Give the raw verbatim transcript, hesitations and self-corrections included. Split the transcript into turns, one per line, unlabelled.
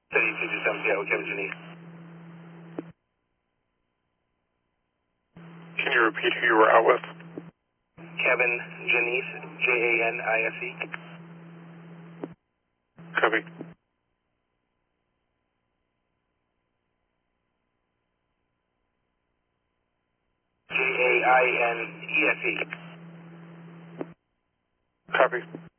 thirty-two to seven, yeah, Kevin Janice.
Can you repeat who you were out with?
Kevin Janice, J A N I S E.
Copy.
J A I N E S E.
Copy.